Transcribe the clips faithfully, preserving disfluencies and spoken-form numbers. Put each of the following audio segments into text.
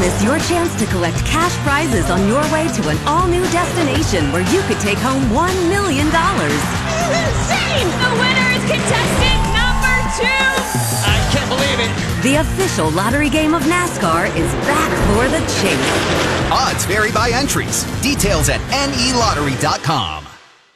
miss your chance to collect cash prizes on your way to an all-new destination where you could take home one million dollars. This is insane! The winner is contestant number two! I can't believe it. The official lottery game of NASCAR is back for the chase. Odds vary by entries. Details at N E lottery dot com.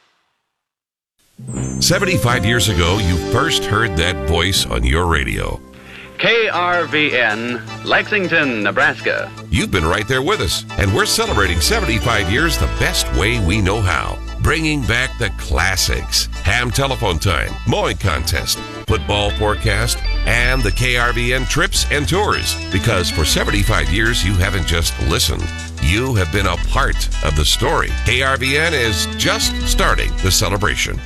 seventy-five years ago, you first heard that voice on your radio. K R V N, Lexington, Nebraska. You've been right there with us, and we're celebrating seventy-five years the best way we know how. Bringing back the classics. Ham telephone time, mowing contest, football forecast, and the K R V N trips and tours. Because for seventy-five years, you haven't just listened. You have been a part of the story. K R V N is just starting the celebration.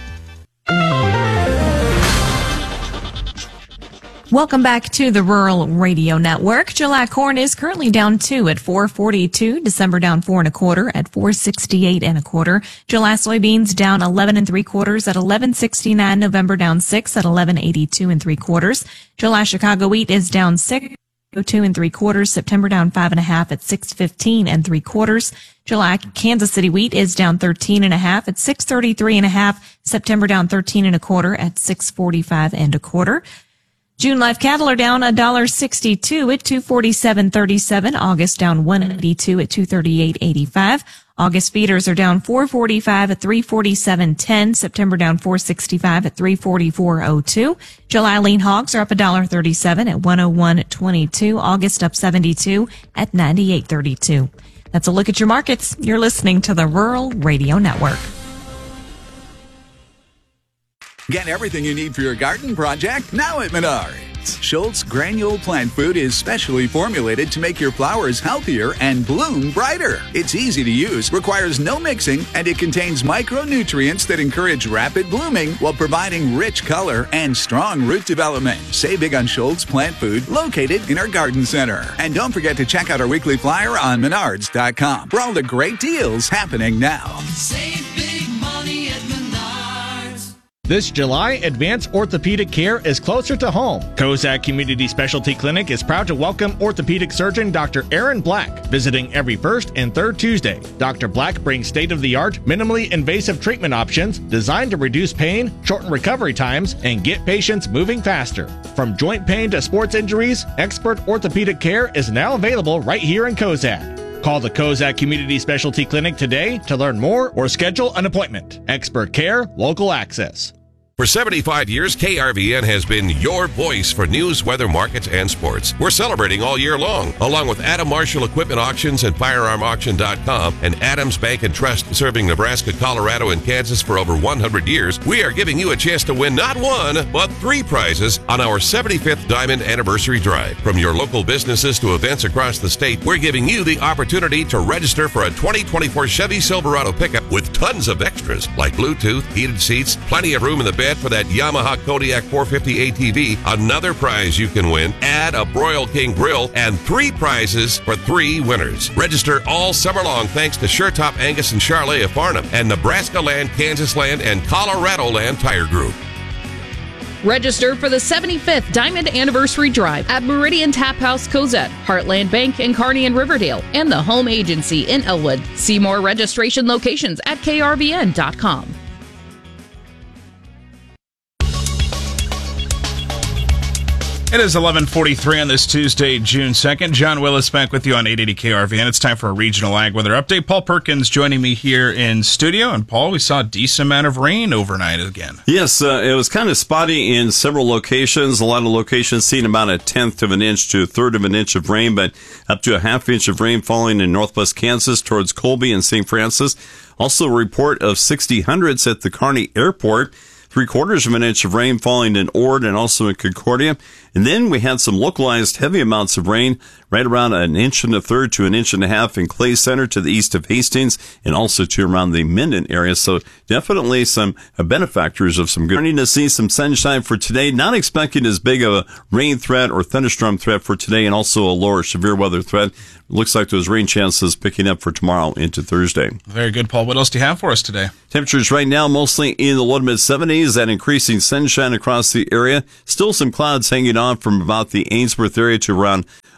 Welcome back to the Rural Radio Network. July corn is currently down two at four forty-two. December down four and a quarter at four sixty-eight and a quarter. July soybeans down eleven and three quarters at eleven sixty-nine. November down six at eleven eighty-two and three quarters. July Chicago wheat is down six. Two and three quarters. September down five and a half at six fifteen and three quarters. July Kansas City wheat is down thirteen and a half at six thirty-three and a half. September down thirteen and a quarter at six forty-five and a quarter. June live cattle are down one dollar sixty-two at two forty-seven thirty-seven. August down one eighty-two at two thirty-eight eighty-five. August feeders are down four forty-five at three forty-seven ten. September down four sixty-five at three forty-four oh two. July lean hogs are up one dollar thirty-seven at one oh one twenty-two. August up seventy-two at ninety-eight thirty-two. That's a look at your markets. You're listening to the Rural Radio Network. Get everything you need for your garden project now at Menards. Schultz Granule Plant Food is specially formulated to make your flowers healthier and bloom brighter. It's easy to use, requires no mixing, and it contains micronutrients that encourage rapid blooming while providing rich color and strong root development. Save big on Schultz Plant Food, located in our garden center. And don't forget to check out our weekly flyer on menards dot com for all the great deals happening now. Save big money at Menards. This July, advanced orthopedic care is closer to home. Kozak Community Specialty Clinic is proud to welcome orthopedic surgeon Doctor Aaron Black, visiting every first and third Tuesday. Doctor Black brings state-of-the-art, minimally invasive treatment options designed to reduce pain, shorten recovery times, and get patients moving faster. From joint pain to sports injuries, expert orthopedic care is now available right here in Kozak. Call the Kozak Community Specialty Clinic today to learn more or schedule an appointment. Expert care, local access. For seventy-five years, K R V N has been your voice for news, weather, markets, and sports. We're celebrating all year long, along with Adam Marshall Equipment Auctions and Firearm Auction dot com and Adams Bank and Trust, serving Nebraska, Colorado, and Kansas for over one hundred years. We are giving you a chance to win not one, but three prizes on our seventy-fifth Diamond Anniversary Drive. From your local businesses to events across the state, we're giving you the opportunity to register for a twenty twenty-four Chevy Silverado pickup with tons of extras like Bluetooth, heated seats, plenty of room in the bed for that Yamaha Kodiak four fifty A T V. Another prize you can win, add a Broil King grill, and three prizes for three winners. Register all summer long thanks to SureTop Angus and Charlet of Farnham and Nebraska Land, Kansas Land, and Colorado Land Tire Group. Register for the seventy-fifth Diamond Anniversary Drive at Meridian Tap House Cozette, Heartland Bank in Kearney and Riverdale, and the Home Agency in Elwood. See more registration locations at K R V N dot com. It is eleven forty-three on this Tuesday, June second. John Willis back with you on eight eighty K R V N. It's time for a regional ag weather update. Paul Perkins joining me here in studio. And Paul, we saw a decent amount of rain overnight again. Yes, uh, it was kind of spotty in several locations. A lot of locations seeing about a tenth of an inch to a third of an inch of rain, but up to a half inch of rain falling in northwest Kansas towards Colby and Saint Francis. Also a report of sixty hundredths at the Kearney Airport. Three quarters of an inch of rain falling in Ord and also in Concordia. And then we had some localized heavy amounts of rain, right around an inch and a third to an inch and a half in Clay Center to the east of Hastings, and also to around the Minden area. So definitely some benefactors of some good. Starting to see some sunshine for today. Not expecting as big of a rain threat or thunderstorm threat for today, and also a lower severe weather threat. Looks like those rain chances picking up for tomorrow into Thursday. Very good, Paul. What else do you have for us today? Temperatures right now mostly in the low to mid seventies, and increasing sunshine across the area. Still some clouds hanging on from about the Ainsworth area to around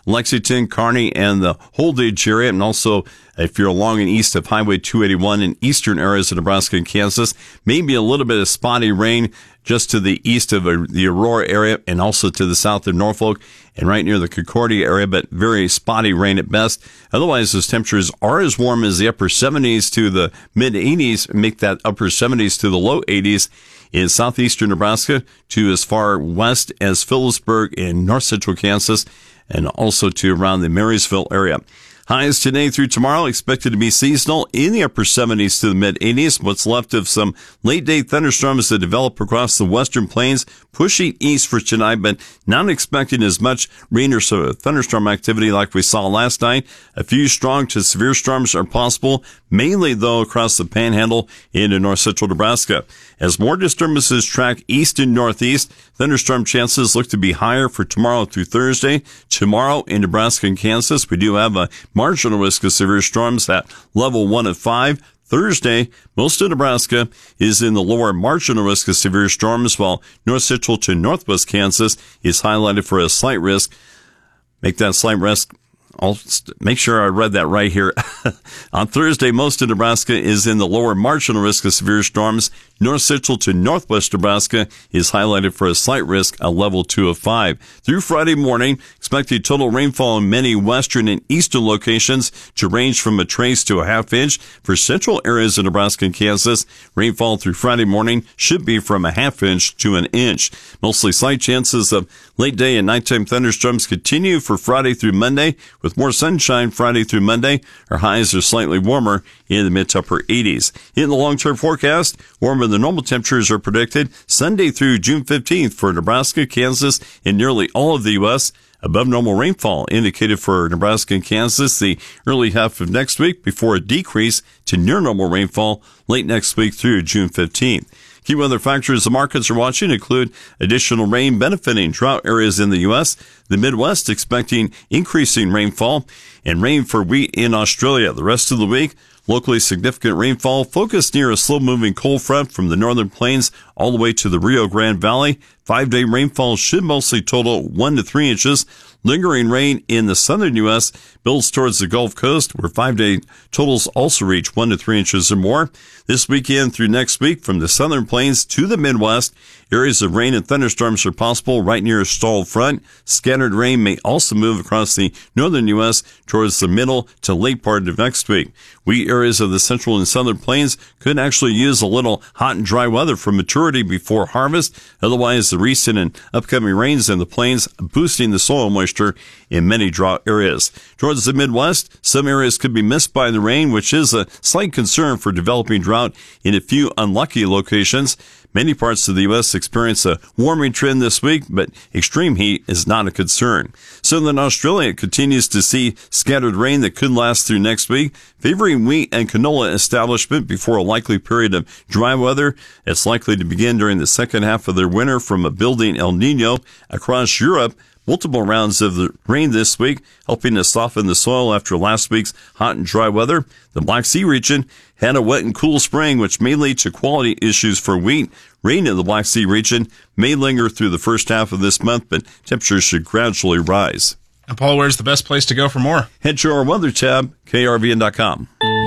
Lexington, Kearney, and the Holdridge area, and also if you're along and east of Highway two eighty-one in eastern areas of Nebraska and Kansas, maybe a little bit of spotty rain just to the east of the Aurora area and also to the south of Norfolk and right near the Concordia area, but very spotty rain at best. Otherwise, those temperatures are as warm as the upper seventies to the mid eighties, make that upper seventies to the low eighties in southeastern Nebraska to as far west as Phillipsburg in north central Kansas and also to around the Marysville area. Highs today through tomorrow expected to be seasonal in the upper seventies to the mid eighties. What's left of some late day thunderstorms that develop across the western plains, pushing east for tonight, but not expecting as much rain or thunderstorm activity like we saw last night. A few strong to severe storms are possible, mainly though across the panhandle into north central Nebraska. As more disturbances track east and northeast, thunderstorm chances look to be higher for tomorrow through Thursday. Tomorrow in Nebraska and Kansas, we do have a marginal risk of severe storms at level one of five. Thursday, most of Nebraska is in the lower marginal risk of severe storms, while north central to northwest Kansas is highlighted for a slight risk. Make that slight risk. I'll make sure I read that right here. On Thursday, most of Nebraska is in the lower marginal risk of severe storms. North central to northwest Nebraska is highlighted for a slight risk, a level two of five. Through Friday morning, expected total rainfall in many western and eastern locations to range from a trace to a half inch. For central areas of Nebraska and Kansas, rainfall through Friday morning should be from a half inch to an inch. Mostly slight chances of late day and nighttime thunderstorms continue for Friday through Monday, with more sunshine Friday through Monday. Our highs are slightly warmer in the mid to upper eighties. In the long-term forecast, warmer than normal temperatures are predicted Sunday through June fifteenth for Nebraska, Kansas, and nearly all of the U S. Above normal rainfall indicated for Nebraska and Kansas the early half of next week before a decrease to near normal rainfall late next week through June fifteenth. Key weather factors the markets are watching include additional rain benefiting drought areas in the U S, the Midwest expecting increasing rainfall, and rain for wheat in Australia. The rest of the week, locally significant rainfall focused near a slow-moving cold front from the northern plains all the way to the Rio Grande Valley. Five-day rainfall should mostly total one to three inches. Lingering rain in the southern U S builds towards the Gulf Coast, where five-day totals also reach one to three inches or more. This weekend through next week, from the southern plains to the Midwest, areas of rain and thunderstorms are possible right near a stalled front. Scattered rain may also move across the northern U S towards the middle to late part of next week. Wheat areas of the central and southern plains could actually use a little hot and dry weather for maturity before harvest. Otherwise, the recent and upcoming rains in the plains boosting the soil moisture in many drought areas. Towards the Midwest, some areas could be missed by the rain, which is a slight concern for developing drought in a few unlucky locations. Many parts of the U S experience a warming trend this week, but extreme heat is not a concern. Southern Australia continues to see scattered rain that could last through next week, favoring wheat and canola establishment before a likely period of dry weather. It's likely to begin during the second half of their winter from a building El Nino. Across Europe, multiple rounds of the rain this week, helping to soften the soil after last week's hot and dry weather. The Black Sea region had a wet and cool spring, which may lead to quality issues for wheat. Rain in the Black Sea region may linger through the first half of this month, but temperatures should gradually rise. And Paul, where's the best place to go for more? Head to our weather tab, K R V N dot com.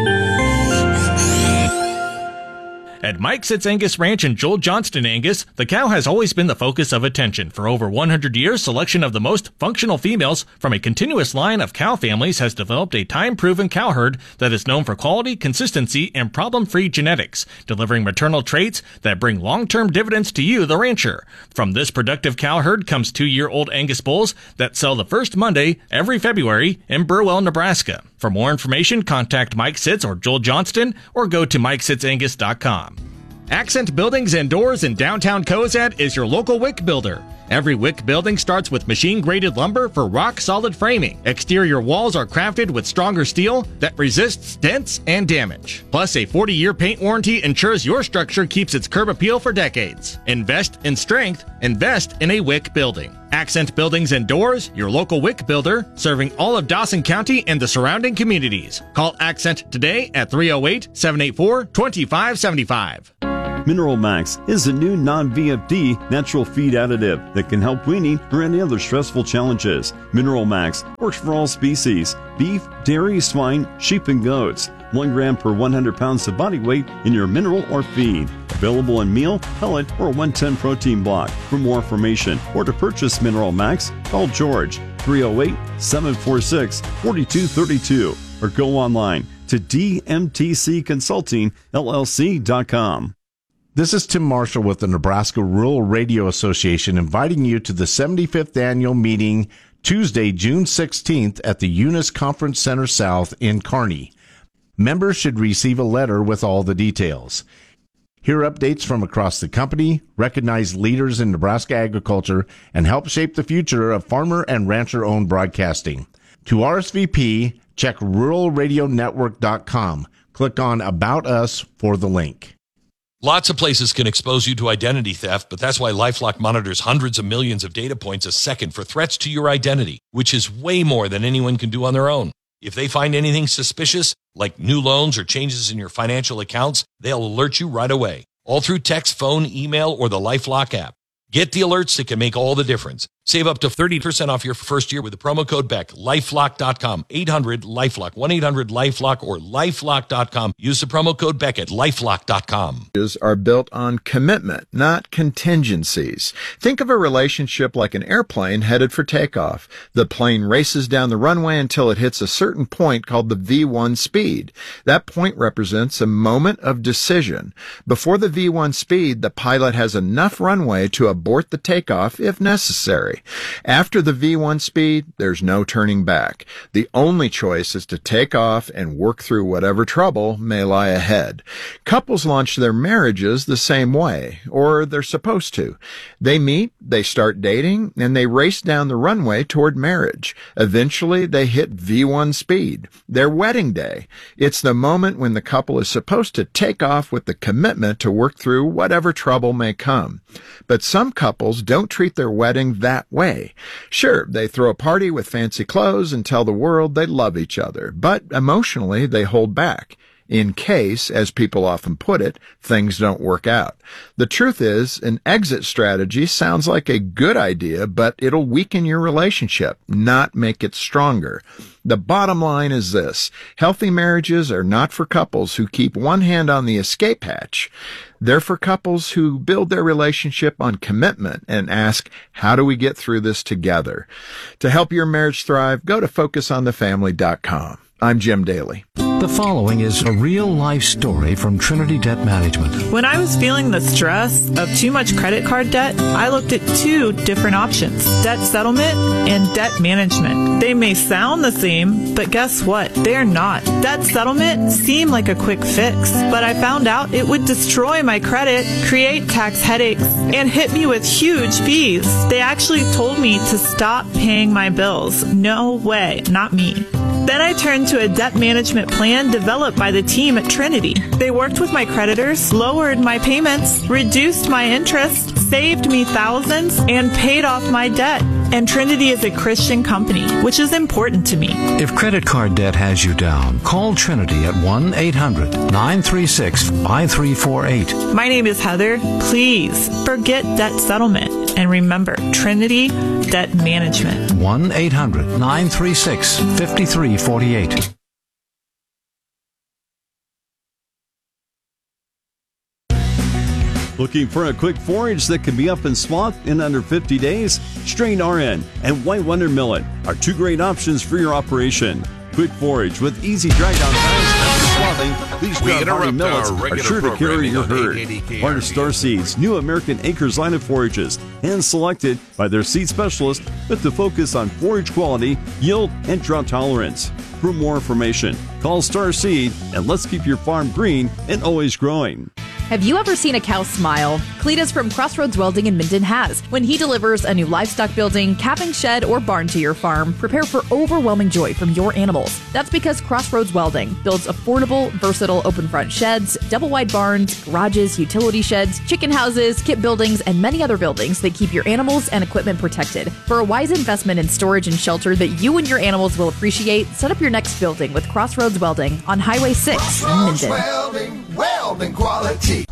At Mike Sitz Angus Ranch in Joel Johnston, Angus, the cow has always been the focus of attention. For over one hundred years, selection of the most functional females from a continuous line of cow families has developed a time-proven cow herd that is known for quality, consistency, and problem-free genetics, delivering maternal traits that bring long-term dividends to you, the rancher. From this productive cow herd comes two-year-old Angus bulls that sell the first Monday every February in Burwell, Nebraska. For more information, contact Mike Sitz or Joel Johnston or go to Mike Sitz Angus dot com. Accent Buildings and Doors in downtown Cozad is your local wick builder. Every wick building starts with machine-graded lumber for rock-solid framing. Exterior walls are crafted with stronger steel that resists dents and damage. Plus, a forty-year paint warranty ensures your structure keeps its curb appeal for decades. Invest in strength. Invest in a wick building. Accent Buildings and Doors, your local wick builder, serving all of Dawson County and the surrounding communities. Call Accent today at three oh eight, seven eight four, two five seven five. Mineral Max is a new non-V F D natural feed additive that can help weaning or any other stressful challenges. Mineral Max works for all species: beef, dairy, swine, sheep, and goats. One gram per one hundred pounds of body weight in your mineral or feed. Available in meal, pellet, or one ten protein block. For more information or to purchase Mineral Max, call George three oh eight, seven four six, four two three two or go online to d m t c consulting l l c dot com. This is Tim Marshall with the Nebraska Rural Radio Association inviting you to the seventy-fifth annual meeting Tuesday, June sixteenth at the Eunice Conference Center South in Kearney. Members should receive a letter with all the details. Hear updates from across the company, recognize leaders in Nebraska agriculture, and help shape the future of farmer and rancher-owned broadcasting. To R S V P, check rural radio network dot com. Click on About Us for the link. Lots of places can expose you to identity theft, but that's why LifeLock monitors hundreds of millions of data points a second for threats to your identity, which is way more than anyone can do on their own. If they find anything suspicious, like new loans or changes in your financial accounts, they'll alert you right away, all through text, phone, email, or the LifeLock app. Get the alerts that can make all the difference. Save up to thirty percent off your first year with the promo code B E C. lifelock dot com, eight hundred LifeLock, one eight hundred LifeLock, or lifelock dot com. Use the promo code B E C at lifelock dot com. Are built on commitment, not contingencies. Think of a relationship like an airplane headed for takeoff. The plane races down the runway until it hits a certain point called the V one speed. That point represents a moment of decision. Before the V one speed, the pilot has enough runway to abort the takeoff if necessary. After the V one speed, there's no turning back. The only choice is to take off and work through whatever trouble may lie ahead. Couples launch their marriages the same way, or they're supposed to. They meet, they start dating, and they race down the runway toward marriage. Eventually, they hit V one speed, their wedding day. It's the moment when the couple is supposed to take off with the commitment to work through whatever trouble may come. But some couples don't treat their wedding that way. Sure, they throw a party with fancy clothes and tell the world they love each other, but emotionally they hold back, in case, as people often put it, things don't work out. The truth is, an exit strategy sounds like a good idea, but it'll weaken your relationship, not make it stronger. The bottom line is this: healthy marriages are not for couples who keep one hand on the escape hatch. They're for couples who build their relationship on commitment and ask, how do we get through this together? To help your marriage thrive, go to focus on the family dot com. I'm Jim Daly. The following is a real-life story from Trinity Debt Management. When I was feeling the stress of too much credit card debt, I looked at two different options: debt settlement and debt management. They may sound the same, but guess what? They're not. Debt settlement seemed like a quick fix, but I found out it would destroy my credit, create tax headaches, and hit me with huge fees. They actually told me to stop paying my bills. No way, not me. Then I turned to a debt management plan developed by the team at Trinity. They worked with my creditors, lowered my payments, reduced my interest, saved me thousands, and paid off my debt. And Trinity is a Christian company, which is important to me. If credit card debt has you down, call Trinity at one eight hundred nine three six five three four eight. My name is Heather. Please forget debt settlement and remember Trinity Debt Management. one eight hundred nine three six five three four eight. Looking for a quick forage that can be up in swath in under fifty days? Strain R N and White Wonder Millet are two great options for your operation. Quick forage with easy dry down times after swathing. These ground hardy millets are sure to carry your herd. Part of Star Seeds' new American Acres line of forages, hand selected by their seed specialist with the focus on forage quality, yield, and drought tolerance. For more information, call Star Seed and let's keep your farm green and always growing. Have you ever seen a cow smile? Cletus from Crossroads Welding in Minden has. When he delivers a new livestock building, calving shed, or barn to your farm, prepare for overwhelming joy from your animals. That's because Crossroads Welding builds affordable, versatile open front sheds, double wide barns, garages, utility sheds, chicken houses, kit buildings, and many other buildings that keep your animals and equipment protected. For a wise investment in storage and shelter that you and your animals will appreciate, set up your next building with Crossroads Welding on Highway six in Minden. Welding, welding quality.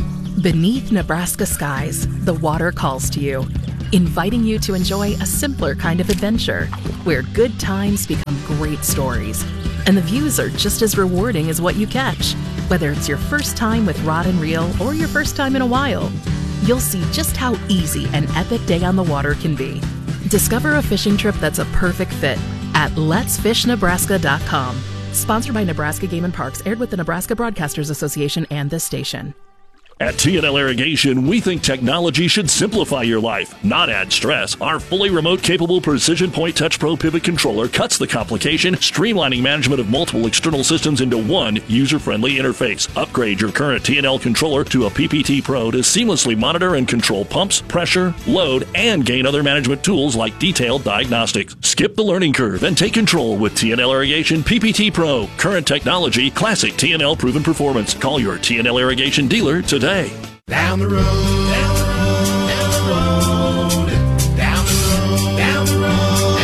Beneath Nebraska skies, the water calls to you, inviting you to enjoy a simpler kind of adventure, where good times become great stories, and the views are just as rewarding as what you catch. Whether it's your first time with rod and reel or your first time in a while, you'll see just how easy an epic day on the water can be. Discover a fishing trip that's a perfect fit at lets fish nebraska dot com. Sponsored by Nebraska Game and Parks, aired with the Nebraska Broadcasters Association and this station. At T and L Irrigation, we think technology should simplify your life, not add stress. Our fully remote-capable Precision Point Touch Pro Pivot Controller cuts the complication, streamlining management of multiple external systems into one user-friendly interface. Upgrade your current T and L controller to a P P T Pro to seamlessly monitor and control pumps, pressure, load, and gain other management tools like detailed diagnostics. Skip the learning curve and take control with T and L Irrigation P P T Pro. Current technology, classic T and L proven performance. Call your T and L Irrigation dealer today. Down the road, down the road, down the road, down the road, down the road,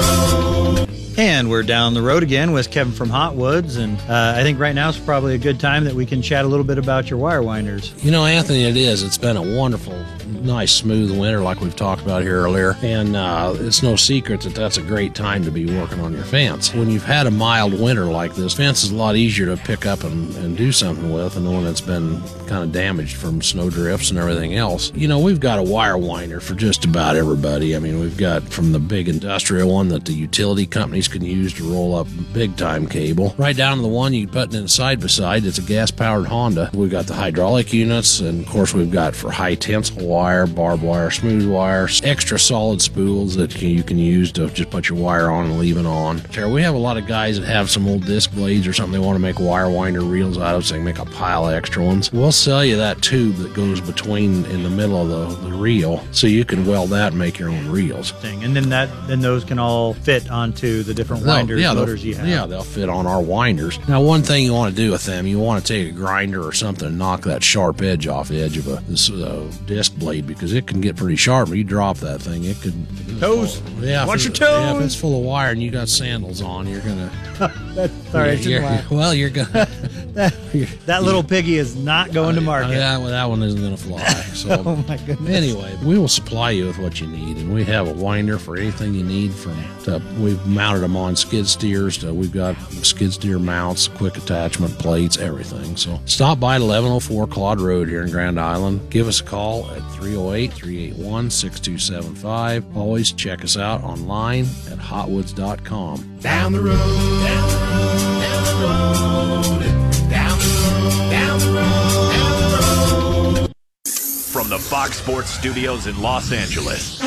down the road. And we're down the road again with Kevin from Hot Woods, and uh, I think right now is probably a good time that we can chat a little bit about your wire winders. You know, Anthony, it is. It's been a wonderful, nice, smooth winter like we've talked about here earlier, and uh, it's no secret that that's a great time to be working on your fence. When you've had a mild winter like this, fence is a lot easier to pick up and, and do something with, and when it's been kind of damaged from snow drifts and everything else. You know, we've got a wire winder for just about everybody. I mean, we've got from the big industrial one that the utility companies can use to roll up big time cable, right down to the one you put in side by side. It's a gas powered Honda. We've got the hydraulic units, and of course we've got for high tensile wire, barbed wire, smooth wire, extra solid spools that you can use to just put your wire on and leave it on. We have a lot of guys that have some old disc blades or something they want to make wire winder reels out of, so they can make a pile of extra ones. We'll sell you that tube that goes between in the middle of the, the reel, so you can weld that and make your own reels. And then that then those can all fit onto the different winders, yeah, motors you have. Yeah, they'll fit on our winders. Now, one thing you want to do with them, you want to take a grinder or something and knock that sharp edge off the edge of a this, uh, disc blade, because it can get pretty sharp. When you drop that thing, it could... Toes! Full, yeah, Watch your it, toes! Yeah, if it's full of wire and you got sandals on, you're going to... That's sorry, you're, you're, laugh. Well, you're going to... that, that little piggy is not going to market. Uh, yeah, well, that one isn't going to fly. So, oh, my goodness. Anyway, we will supply you with what you need, and we have a winder for anything you need. From to, we've mounted them on skid steers. To, we've got skid steer mounts, quick attachment plates, everything. So stop by at eleven oh four Claude Road here in Grand Island. Give us a call at three oh eight, three eight one, six two seven five. Always check us out online at hotwoods dot com. Down the road, down the road, down the road, down the road, down the road, down the road. From the Fox Sports Studios in Los Angeles,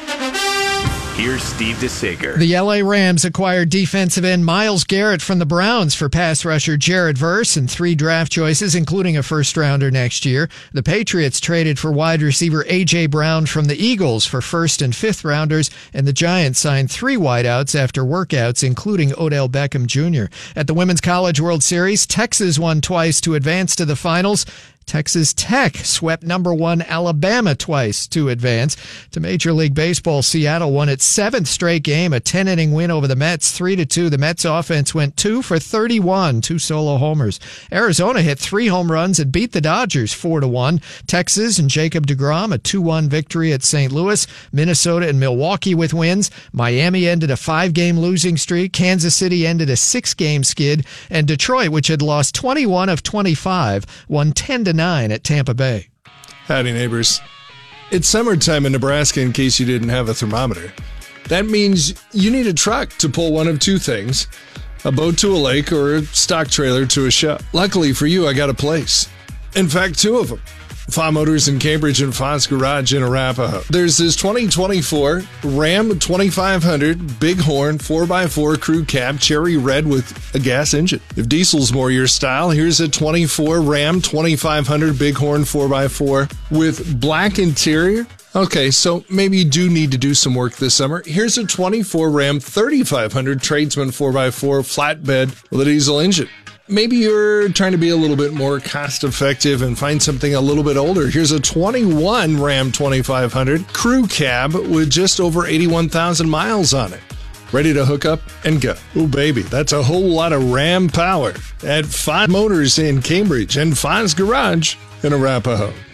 here's Steve DeSager. The L A Rams acquired defensive end Myles Garrett from the Browns for pass rusher Jared Verse and three draft choices, including a first-rounder next year. The Patriots traded for wide receiver A J. Brown from the Eagles for first- and fifth-rounders, and the Giants signed three wideouts after workouts, including Odell Beckham Junior At the Women's College World Series, Texas won twice to advance to the finals. Texas Tech swept number one Alabama twice to advance to Major League Baseball. Seattle won its seventh straight game, a ten-inning win over the Mets, three to two. The Mets offense went two for thirty-one, two solo homers. Arizona hit three home runs and beat the Dodgers four to one. Texas and Jacob deGrom, a two one victory at Saint Louis. Minnesota and Milwaukee with wins. Miami ended a five-game losing streak. Kansas City ended a six-game skid. And Detroit, which had lost twenty-one of twenty-five, won ten to nine at Tampa Bay. Howdy, neighbors. It's summertime in Nebraska, in case you didn't have a thermometer. That means you need a truck to pull one of two things: a boat to a lake or a stock trailer to a show. Luckily for you, I got a place. In fact, two of them. F A Motors in Cambridge and Fonz Garage in Arapahoe. There's this twenty twenty-four Ram twenty-five hundred Bighorn four by four crew cab, cherry red with a gas engine. If diesel's more your style, here's a twenty-four Ram twenty-five hundred Bighorn four by four with black interior. Okay, so maybe you do need to do some work this summer. Here's a twenty-four Ram thirty-five hundred Tradesman four by four flatbed with a diesel engine. Maybe you're trying to be a little bit more cost effective and find something a little bit older. Here's a twenty-one Ram twenty-five hundred crew cab with just over eighty-one thousand miles on it. Ready to hook up and go. Ooh, baby, that's a whole lot of Ram power at F A Motors in Cambridge and Fonz Garage in Arapahoe.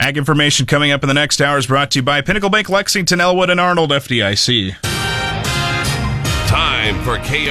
Ag information coming up in the next hour is brought to you by Pinnacle Bank, Lexington, Elwood, and Arnold, F D I C. Time for K